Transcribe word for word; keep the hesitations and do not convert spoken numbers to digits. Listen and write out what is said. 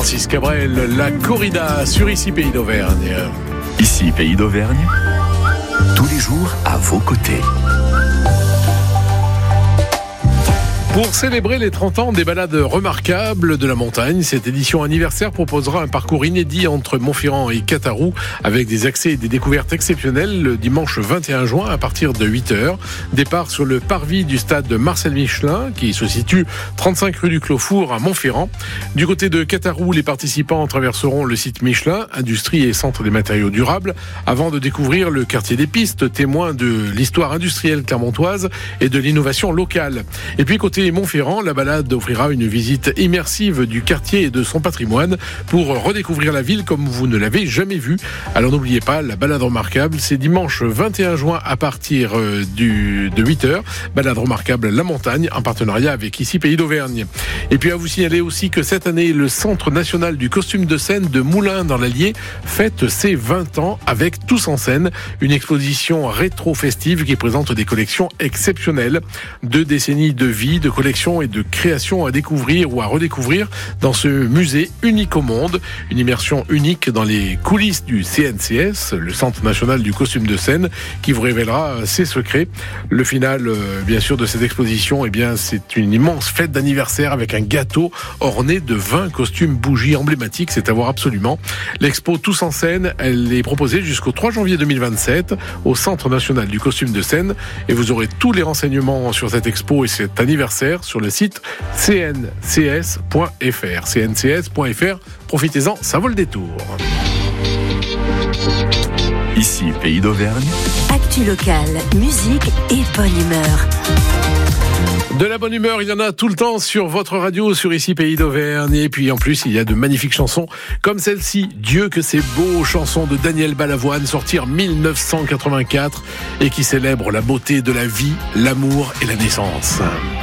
Francis Cabrel, la corrida sur Ici Pays d'Auvergne. Ici Pays d'Auvergne, tous les jours à vos côtés. Pour célébrer les trente ans des balades remarquables de la montagne, cette édition anniversaire proposera un parcours inédit entre Montferrand et Catharoux avec des accès et des découvertes exceptionnelles le dimanche vingt et un juin à partir de huit heures. Départ sur le parvis du stade Marcel Michelin qui se situe trente-cinq rue du Clos-Four à Montferrand. Du côté de Catharoux, les participants traverseront le site Michelin, industrie et centre des matériaux durables, avant de découvrir le quartier des Pistes, témoin de l'histoire industrielle clermontoise et de l'innovation locale. Et puis côté Montferrand, la balade offrira une visite immersive du quartier et de son patrimoine pour redécouvrir la ville comme vous ne l'avez jamais vue. Alors n'oubliez pas, la balade remarquable, c'est dimanche vingt et un juin à partir du, de huit heures. Balade remarquable La Montagne en partenariat avec Ici Pays d'Auvergne. Et puis à vous signaler aussi que cette année, le Centre national du costume de scène de Moulins dans l'Allier fête ses vingt ans avec Tous en scène, une exposition rétro-festive qui présente des collections exceptionnelles. Deux décennies de vie, de collections et de créations à découvrir ou à redécouvrir dans ce musée unique au monde. Une immersion unique dans les coulisses du C N C S, le Centre national du costume de scène, qui vous révélera ses secrets. Le final, bien sûr, de cette exposition, eh bien, c'est une immense fête d'anniversaire avec un gâteau orné de vingt costumes bougies emblématiques. C'est à voir absolument. L'expo Tous en scène, elle est proposée jusqu'au trois janvier deux mille vingt-sept au Centre national du costume de scène et vous aurez tous les renseignements sur cette expo et cet anniversaire sur le site c n c s point f r. c n c s point f r, profitez-en, ça vaut le détour. Ici, Pays d'Auvergne. Actu locale, musique et bonne humeur. De la bonne humeur, il y en a tout le temps sur votre radio, sur Ici Pays d'Auvergne. Et puis en plus, il y a de magnifiques chansons comme celle-ci, Dieu que c'est beau, chanson de Daniel Balavoine, sortie en mille neuf cent quatre-vingt-quatre et qui célèbre la beauté de la vie, l'amour et la naissance.